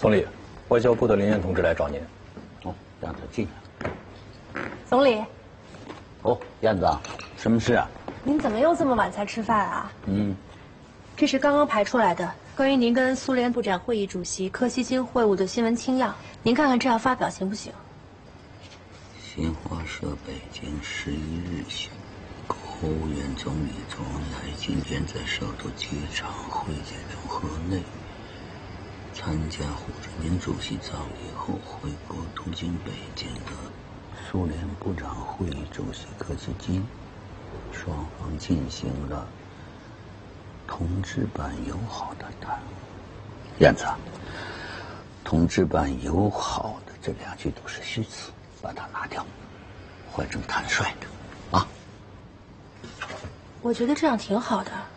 总理，外交部的林燕同志来找您。 哦，让他进来。 总理。 哦，燕子，什么事啊？ 您怎么又这么晚才吃饭啊？这是刚刚排出来的关于您跟苏联部长会议主席柯西金会晤的新闻清要，您看看这样发表行不行？ 新华社北京11日讯，国务院总理周恩来今天在首都机场会见刘鹤内，参加胡志明主席葬礼后回国途经北京的苏联部长会议主席柯西金，双方进行了同志版友好的谈话。燕子，同志版友好的这2句都是虚词，把它拿掉，换成坦率的啊。 我觉得这样挺好的。